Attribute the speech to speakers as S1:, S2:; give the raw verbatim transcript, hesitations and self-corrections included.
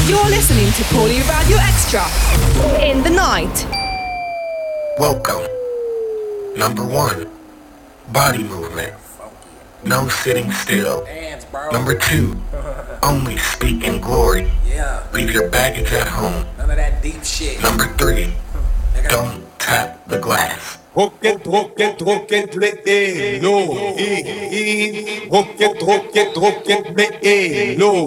S1: You're listening to Paulie Radio Extra in the night.
S2: Welcome. Number one, body movement. No sitting still. Number two, only speak in glory. Leave your baggage at home.
S3: None of that deep shit.
S2: Number three, don't tap the glass.
S4: Rocket, rocket, rocket, let it low. Rocket, rocket, rocket, let it low.